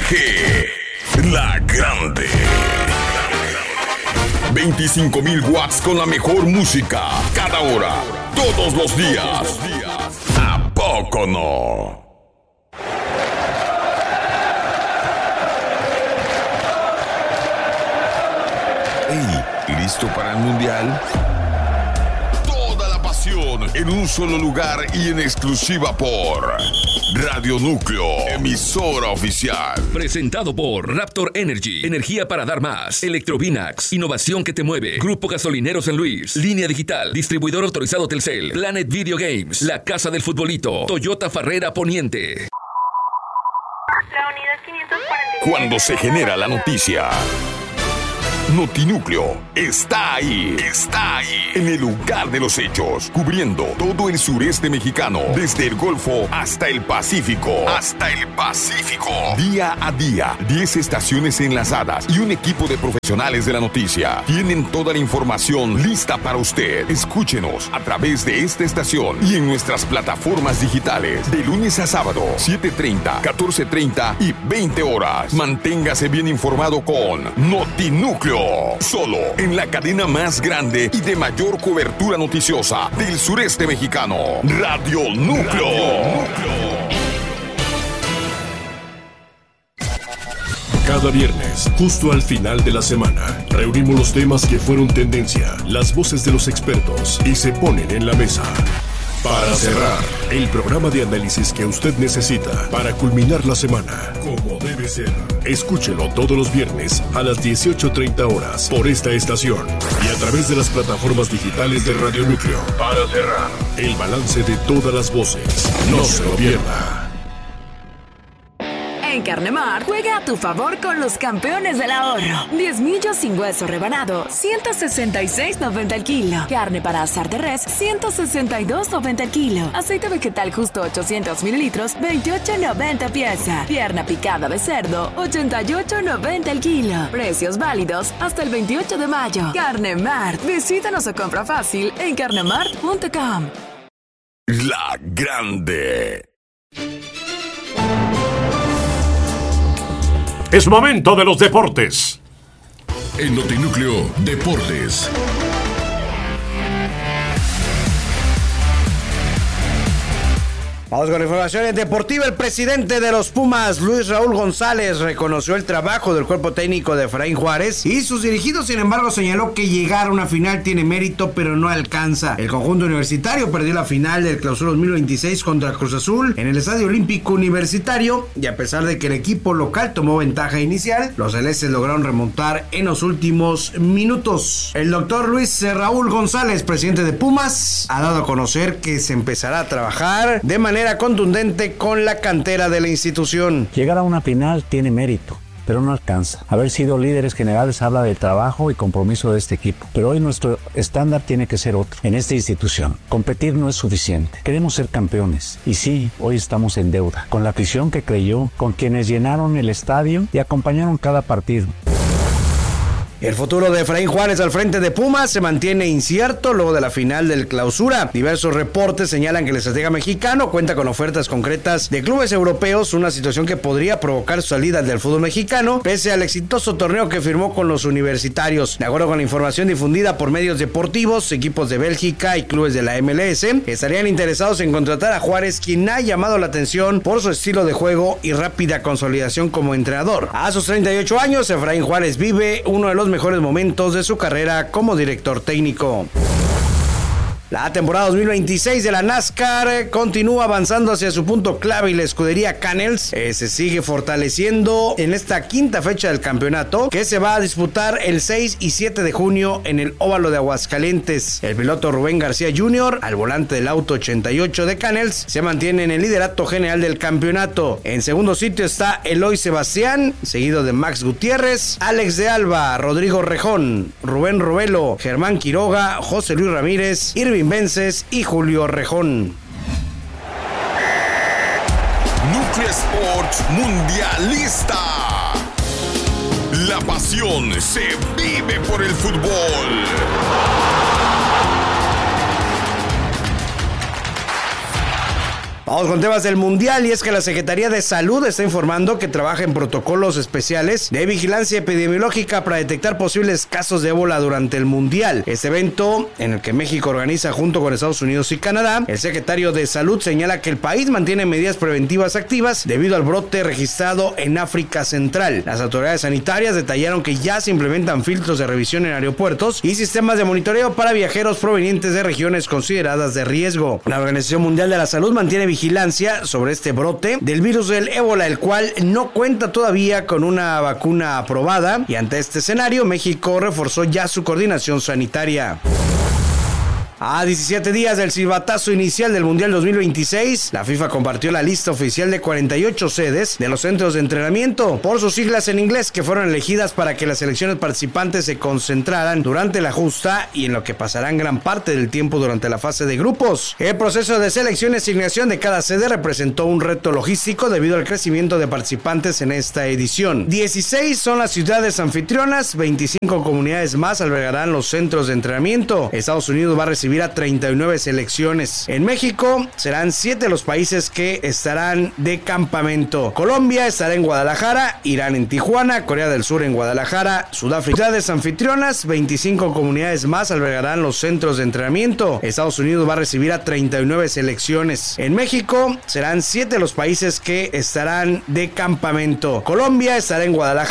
La Grande. 25,000 watts con la mejor música. Cada hora. Todos los días. ¿A poco no? Hey, ¿listo para el mundial? Toda la pasión en un solo lugar y en exclusiva por Radio Núcleo, emisora oficial. Presentado por Raptor Energy, energía para dar más. Electrovinax, innovación que te mueve. Grupo Gasolinero San Luis, Línea Digital, distribuidor autorizado Telcel, Planet Video Games, La Casa del Futbolito, Toyota Farrera Poniente. La unidad 547. Cuando se genera la noticia, Notinúcleo está ahí. En el lugar de los hechos, cubriendo todo el sureste mexicano, desde el Golfo hasta el Pacífico. Día a día, 10 estaciones enlazadas y un equipo de profesionales de la noticia. Tienen toda la información lista para usted. Escúchenos a través de esta estación y en nuestras plataformas digitales, de lunes a sábado, 7:30, 14:30 y 20 horas. Manténgase bien informado con Notinúcleo. Solo en la cadena más grande y de mayor cobertura noticiosa del sureste mexicano, Radio Núcleo. Cada viernes, justo al final de la semana, reunimos los temas que fueron tendencia, las voces de los expertos y se ponen en la mesa. Para cerrar, el programa de análisis que usted necesita para culminar la semana, como debe ser. Escúchelo todos los viernes a las 18:30 horas por esta estación y a través de las plataformas digitales de Radio Núcleo. Para cerrar, el balance de todas las voces. No se lo pierda. En Carnemart, juega a tu favor con los campeones del ahorro. 10 millos sin hueso rebanado, 166.90 el kilo. Carne para asar de res, 162.90 el kilo. Aceite vegetal justo 800 mililitros, 28.90 pieza. Pierna picada de cerdo, 88.90 el kilo. Precios válidos hasta el 28 de mayo. Carnemart, visítanos o compra fácil en carnemart.com. La Grande. Es momento de los deportes. En Notinúcleo Deportes. Vamos con informaciones deportivas. El presidente de los Pumas, Luis Raúl González, reconoció el trabajo del cuerpo técnico de Efraín Juárez y sus dirigidos. Sin embargo, señaló que llegar a una final tiene mérito, pero no alcanza. El conjunto universitario perdió la final del Clausura 2026 contra Cruz Azul en el Estadio Olímpico Universitario, y a pesar de que el equipo local tomó ventaja inicial, los celestes lograron remontar en los últimos minutos. El doctor Luis Raúl González, presidente de Pumas, ha dado a conocer que se empezará a trabajar de manera contundente con la cantera de la institución. Llegar a una final tiene mérito, pero no alcanza. Haber sido líderes generales habla del trabajo y compromiso de este equipo, pero hoy nuestro estándar tiene que ser otro. En esta institución, competir no es suficiente. Queremos ser campeones. Y sí, hoy estamos en deuda, con la afición que creyó, con quienes llenaron el estadio y acompañaron cada partido. El futuro de Efraín Juárez al frente de Pumas se mantiene incierto luego de la final del Clausura. Diversos reportes señalan que el estratega mexicano cuenta con ofertas concretas de clubes europeos, una situación que podría provocar su salida del fútbol mexicano, pese al exitoso torneo que firmó con los universitarios. De acuerdo con la información difundida por medios deportivos, equipos de Bélgica y clubes de la MLS estarían interesados en contratar a Juárez, quien ha llamado la atención por su estilo de juego y rápida consolidación como entrenador. A sus 38 años, Efraín Juárez vive uno de los mejores momentos de su carrera como director técnico. La temporada 2026 de la NASCAR continúa avanzando hacia su punto clave y la escudería Canels se sigue fortaleciendo en esta quinta fecha del campeonato, que se va a disputar el 6 y 7 de junio en el Óvalo de Aguascalientes. El piloto Rubén García Jr., al volante del auto 88 de Canels, se mantiene en el liderato general del campeonato. En segundo sitio está Eloy Sebastián, seguido de Max Gutiérrez, Alex de Alba, Rodrigo Rejón, Rubén Robelo, Germán Quiroga, José Luis Ramírez, Irving Vences y Julio Rejón. Núcleo Sports Mundialista. La pasión se vive por el fútbol. Vamos con temas del Mundial, y es que la Secretaría de Salud está informando que trabaja en protocolos especiales de vigilancia epidemiológica para detectar posibles casos de ébola durante el Mundial. Este evento, en el que México organiza junto con Estados Unidos y Canadá, el secretario de Salud señala que el país mantiene medidas preventivas activas debido al brote registrado en África Central. Las autoridades sanitarias detallaron que ya se implementan filtros de revisión en aeropuertos y sistemas de monitoreo para viajeros provenientes de regiones consideradas de riesgo. La Organización Mundial de la Salud mantiene vigilancia sobre este brote del virus del ébola, el cual no cuenta todavía con una vacuna aprobada, y ante este escenario México reforzó ya su coordinación sanitaria. A 17 días del silbatazo inicial del Mundial 2026, la FIFA compartió la lista oficial de 48 sedes de los centros de entrenamiento, por sus siglas en inglés, que fueron elegidas para que las selecciones participantes se concentraran durante la justa y en lo que pasarán gran parte del tiempo durante la fase de grupos. El proceso de selección y asignación de cada sede representó un reto logístico debido al crecimiento de participantes en esta edición. 16 son las ciudades anfitrionas, 25 comunidades más albergarán los centros de entrenamiento. Estados Unidos va a recibir a 39 selecciones. En México serán 7 los países que estarán de campamento. Colombia estará en Guadalajara, Irán en Tijuana, Corea del Sur en Guadalajara, Sudáfrica. Ciudades anfitrionas, 25 comunidades más albergarán los centros de entrenamiento. Estados Unidos va a recibir a 39 selecciones. En México serán 7 los países que estarán de campamento. Colombia estará en Guadalajara,